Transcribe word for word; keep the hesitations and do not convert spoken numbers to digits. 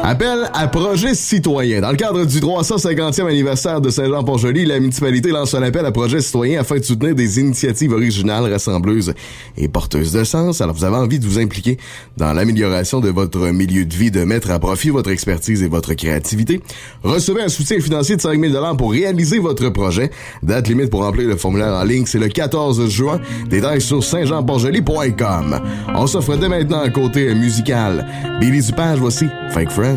Appel à projet citoyen. Dans le cadre du trois cent cinquantième anniversaire de Saint-Jean-Port-Joli, la municipalité lance un appel à projet citoyen afin de soutenir des initiatives originales, rassembleuses et porteuses de sens. Alors, vous avez envie de vous impliquer dans l'amélioration de votre milieu de vie, de mettre à profit votre expertise et votre créativité. Recevez un soutien financier de cinq mille dollars pour réaliser votre projet. Date limite pour remplir le formulaire en ligne, c'est le quatorze juin. Détails sur saint jean port joli point com. On s'offre dès maintenant un côté musical. Billy Dupage, voici Fake Friends.